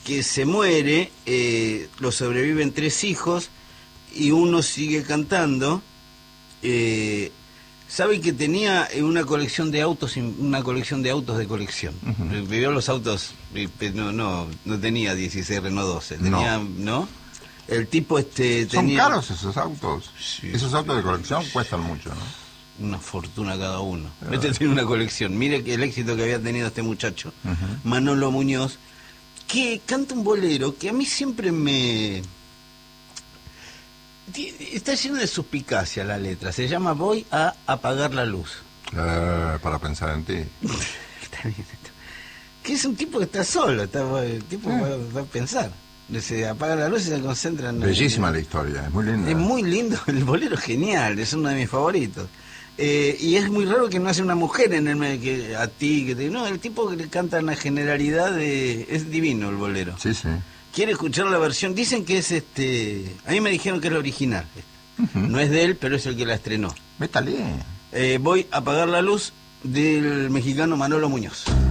que se muere, lo sobreviven 3 hijos y uno sigue cantando. Sabe que tenía una colección de autos de colección. Vivió los autos, no tenía 16 Renault 12, tenía, ¿no? El tipo tenía... ¿Son caros esos autos? Sí, esos autos de colección cuestan mucho, ¿no? Una fortuna cada uno. Este tiene una colección. Mire que el éxito que había tenido este muchacho, Manolo Muñoz, que canta un bolero que a mí siempre me... Está lleno de suspicacia la letra. Se llama Voy a apagar la luz. Para pensar en ti. Está bien. Que es un tipo que está solo. El tipo va a pensar. Se apaga la luz y se concentra en... Bellísima la historia, es muy linda. Es muy lindo, el bolero es genial, es uno de mis favoritos. Y es muy raro que no hace una mujer en el medio, que a ti, no, el tipo que le canta una generalidad es divino el bolero. Sí, sí. Quiere escuchar la versión, dicen que es a mí me dijeron que es la original. No es de él, pero es el que la estrenó. Métale. Voy a apagar la luz del mexicano Manolo Muñoz.